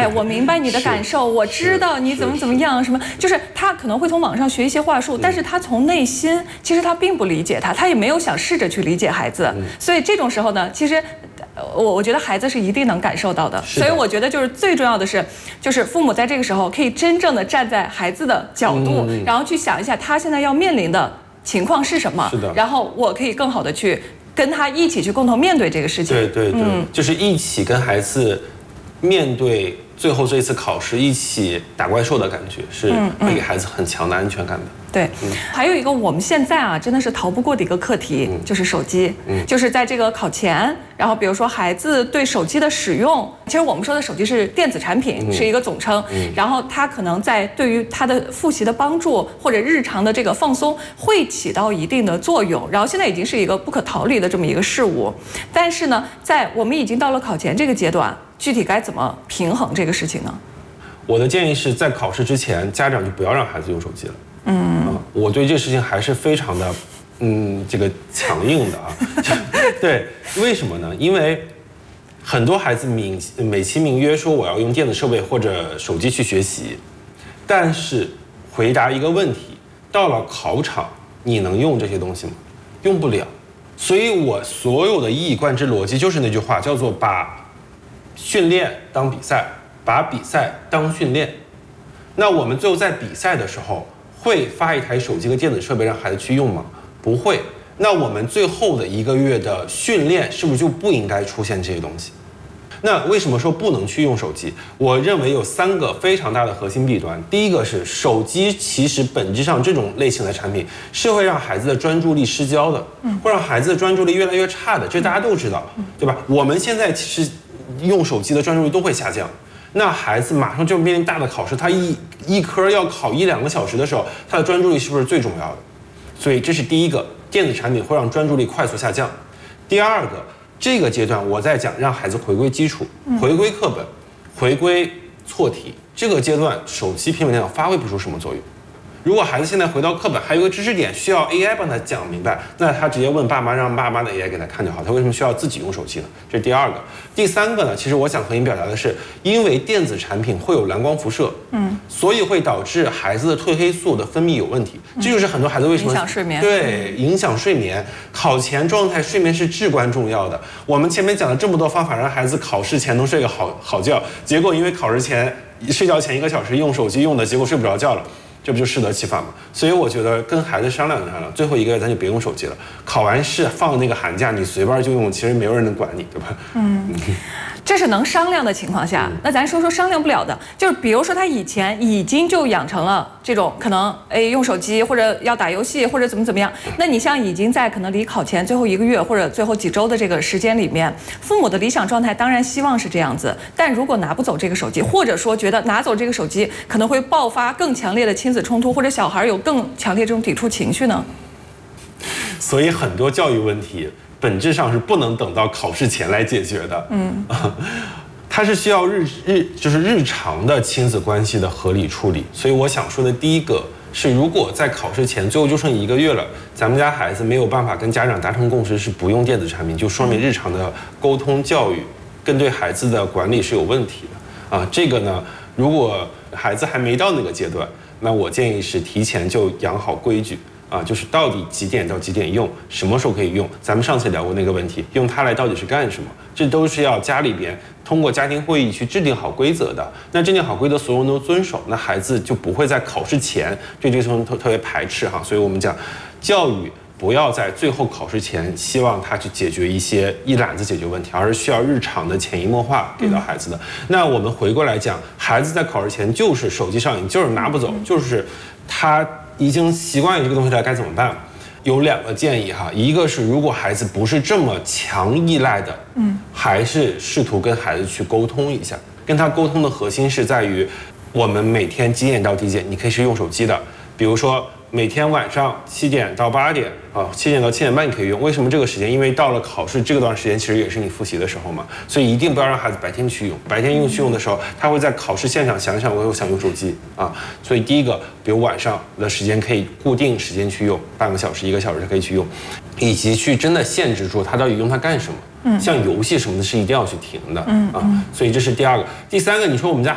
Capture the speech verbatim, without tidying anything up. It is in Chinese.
我明白你的感受，我知道你怎么怎么样，什么就是他可能会从网上学一些话术，但是他从内心其实他并不理解他，他也没有想试着去理解孩子，所以这种时候呢，其实。我我觉得孩子是一定能感受到的，所以我觉得就是最重要的是，就是父母在这个时候可以真正的站在孩子的角度，嗯、然后去想一下他现在要面临的情况是什么， 是的， 然后我可以更好的去跟他一起去共同面对这个事情。 对对对，嗯、就是一起跟孩子面对最后这一次考试，一起打怪兽的感觉，是会给孩子很强的安全感的。 对，嗯、还有一个我们现在啊，真的是逃不过的一个课题，嗯、就是手机。嗯，就是在这个考前，然后比如说孩子对手机的使用，其实我们说的手机是电子产品，嗯、是一个总称。嗯，然后它可能在对于他的复习的帮助或者日常的这个放松，会起到一定的作用。然后现在已经是一个不可逃离的这么一个事物，但是呢，在我们已经到了考前这个阶段，具体该怎么平衡这个事情呢？ 我的建议是在考试之前，家长就不要让孩子用手机了。嗯，啊、我对这事情还是非常的，嗯，这个强硬的啊。对，为什么呢？因为很多孩子美美其名曰说我要用电子设备或者手机去学习，但是回答一个问题，到了考场你能用这些东西吗？用不了。所以我所有的一以贯之逻辑就是那句话，叫做把训练当比赛，把比赛当训练。那我们最后在比赛的时候，会发一台手机和电子设备让孩子去用吗？不会。那我们最后的一个月的训练是不是就不应该出现这些东西？那为什么说不能去用手机？我认为有三个非常大的核心弊端。第一个是手机其实本质上这种类型的产品是会让孩子的专注力失焦的，会让孩子的专注力越来越差的，这大家都知道，对吧？我们现在其实用手机的专注力都会下降。那孩子马上就面临大的考试，他一一科要考一两个小时的时候，他的专注力是不是最重要的？所以这是第一个，电子产品会让专注力快速下降。第二个，这个阶段我在讲让孩子回归基础，回归课本，回归错题。这个阶段手机、平板电脑发挥不出什么作用。如果孩子现在回到课本，还有一个知识点需要 A I 帮他讲明白，那他直接问爸妈，让爸妈的 A I 给他看就好。他为什么需要自己用手机呢？这是第二个。第三个呢，其实我想和您表达的是，因为电子产品会有蓝光辐射，嗯，所以会导致孩子的褪黑素的分泌有问题。这就是很多孩子为什么影响睡眠， 对，影响睡眠。考前状态睡眠是至关重要的。我们前面讲了这么多方法，让孩子考试前能睡个好好觉，结果因为考试前睡觉前一个小时用手机用的，结果睡不着觉了。这不就适得其反吗？所以我觉得跟孩子商量商量，最后一个月咱就别用手机了。考完试放那个寒假，你随便就用，其实没有人能管你，对吧？嗯， 这是能商量的情况下，那咱说说商量不了的，就是比如说他以前已经就养成了这种可能，哎，用手机或者要打游戏或者怎么怎么样。那你像已经在可能离考前最后一个月或者最后几周的这个时间里面，父母的理想状态当然希望是这样子，但如果拿不走这个手机，或者说觉得拿走这个手机可能会爆发更强烈的亲子冲突，或者小孩有更强烈这种抵触情绪呢？ 所以很多教育问题本质上是不能等到考试前来解决的，嗯，它是需要日日就是日常的亲子关系的合理处理。所以我想说的第一个是，如果在考试前最后就剩一个月了，咱们家孩子没有办法跟家长达成共识是不用电子产品，就说明日常的沟通教育跟对孩子的管理是有问题的啊。这个呢，如果孩子还没到那个阶段，那我建议是提前就养好规矩。啊，就是到底几点到几点用，什么时候可以用？咱们上次聊过那个问题，用它来到底是干什么？这都是要家里边通过家庭会议去制定好规则的。那制定好规则，所有人都遵守，那孩子就不会在考试前对这个东西特特别排斥哈。所以我们讲，教育不要在最后考试前希望他去解决一些一揽子解决问题，而是需要日常的潜移默化给到孩子的。嗯、那我们回过来讲，孩子在考试前就是手机上瘾，就是拿不走，就是他。已经习惯于这个东西了，该怎么办？有两个建议哈，一个是如果孩子不是这么强依赖的，嗯，还是试图跟孩子去沟通一下。跟他沟通的核心是在于，我们每天几点到几点，你可以是用手机的，比如说每天晚上七点到八点啊，七点到七点半你可以用。为什么这个时间？因为到了考试这段时间，其实也是你复习的时候嘛，所以一定不要让孩子白天去用。白天用去用的时候，他会在考试现场想想，我又想用手机啊。所以第一个，比如晚上的时间可以固定时间去用，半个小时、一个小时可以去用，以及去真的限制住他到底用它干什么。嗯，像游戏什么的是一定要去停的。嗯啊，所以这是第二个。第三个，你说我们家